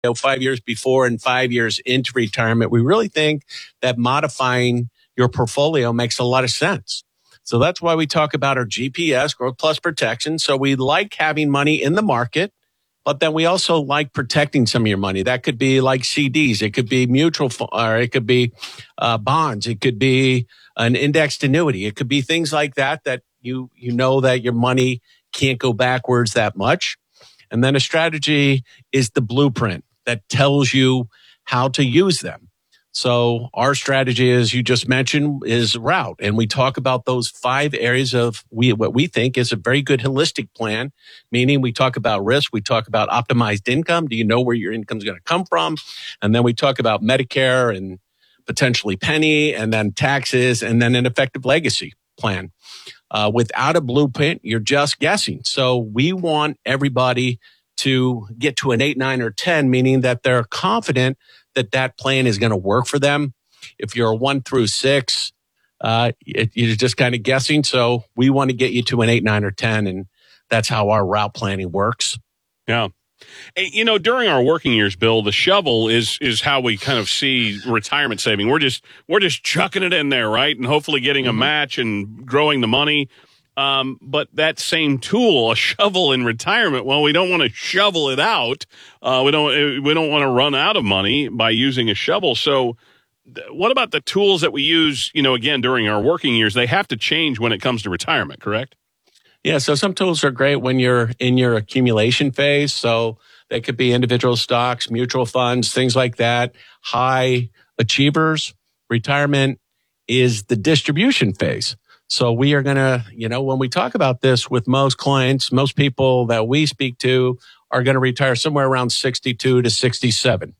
5 years before and 5 years into retirement, we really think that modifying your portfolio makes a lot of sense. So that's why we talk about our GPS, Growth Plus Protection. So we like having money in the market, but then we also like protecting some of your money. That could be like CDs. It could be or it could be bonds. It could be an indexed annuity. It could be things like that you know that your money can't go backwards that much. And then a strategy is the blueprint that tells you how to use them. So our strategy, as you just mentioned, is route. And we talk about those 5 areas of what we think is a very good holistic plan, meaning we talk about risk. We talk about optimized income. Do you know where your income is going to come from? And then we talk about Medicare and potentially penny, and then taxes, and then an effective legacy plan. Without a blueprint, you're just guessing. So we want everybody to get to an 8, 9, or 10, meaning that they're confident that plan is going to work for them. If you're a 1 through 6, you're just kind of guessing. So we want to get you to an 8, 9, or 10, and that's how our route planning works. Yeah. Hey, during our working years, Bill, the shovel is how we kind of see retirement saving. We're just chucking it in there, right? And hopefully getting a match and growing the money. But that same tool, a shovel in retirement, well, we don't want to shovel it out. We don't want to run out of money by using a shovel. So what about the tools that we use, again, during our working years? They have to change when it comes to retirement, correct? Yeah, so some tools are great when you're in your accumulation phase. So they could be individual stocks, mutual funds, things like that. High achievers, retirement is the distribution phase. So we are going to, when we talk about this with most clients, most people that we speak to are going to retire somewhere around 62 to 67.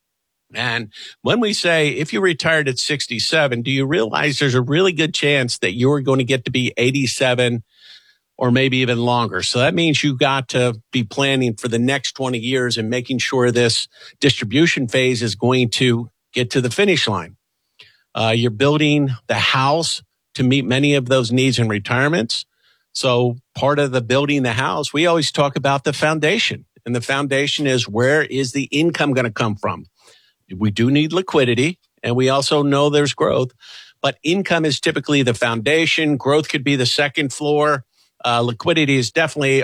And when we say, if you retired at 67, do you realize there's a really good chance that you're going to get to be 87 or maybe even longer? So that means you got to be planning for the next 20 years and making sure this distribution phase is going to get to the finish line. You're building the house to meet many of those needs in retirements. So part of the building the house, we always talk about the foundation. And the foundation is, where is the income going to come from? We do need liquidity, and we also know there's growth, but income is typically the foundation. Growth could be the second floor. Liquidity is definitely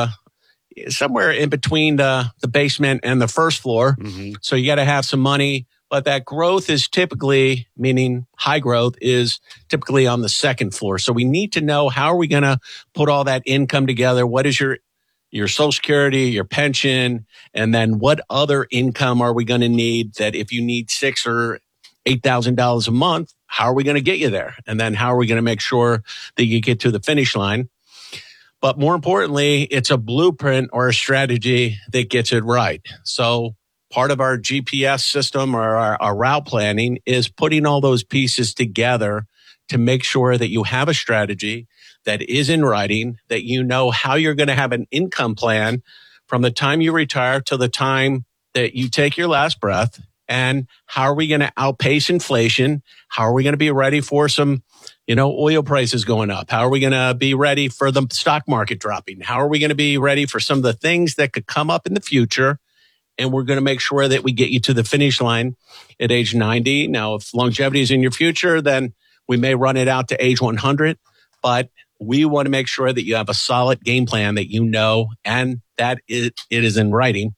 somewhere in between the basement and the first floor. Mm-hmm. So you got to have some money. But that growth is typically, meaning high growth, is typically on the second floor. So we need to know, how are we going to put all that income together? What is your Social Security, your pension, and then what other income are we going to need? That if you need $6,000 or $8,000 a month, how are we going to get you there? And then how are we going to make sure that you get to the finish line? But more importantly, it's a blueprint or a strategy that gets it right. So part of our GPS system or our route planning is putting all those pieces together to make sure that you have a strategy that is in writing, that you know how you're going to have an income plan from the time you retire to the time that you take your last breath. And how are we going to outpace inflation? How are we going to be ready for some, oil prices going up? How are we going to be ready for the stock market dropping? How are we going to be ready for some of the things that could come up in the future? And we're going to make sure that we get you to the finish line at age 90. Now, if longevity is in your future, then we may run it out to age 100. But we want to make sure that you have a solid game plan that you know, and that it is in writing.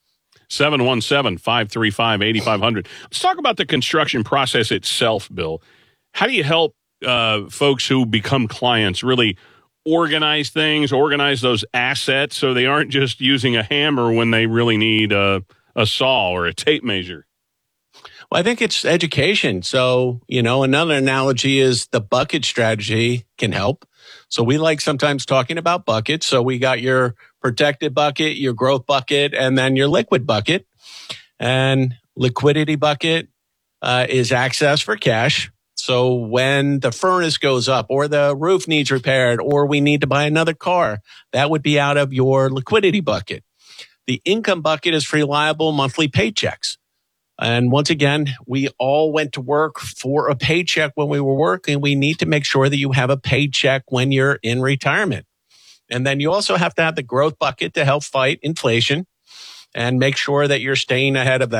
717-535-8500. Let's talk about the construction process itself, Bill. How do you help folks who become clients really organize things, organize those assets so they aren't just using a hammer when they really need a saw or a tape measure? Well, I think it's education. So, another analogy is the bucket strategy can help. So we like sometimes talking about buckets. So we got your protected bucket, your growth bucket, and then your liquid bucket. And liquidity bucket is access for cash. So when the furnace goes up or the roof needs repaired or we need to buy another car, that would be out of your liquidity bucket. The income bucket is reliable monthly paychecks. And once again, we all went to work for a paycheck when we were working. We need to make sure that you have a paycheck when you're in retirement. And then you also have to have the growth bucket to help fight inflation. and make sure that you're staying ahead of that.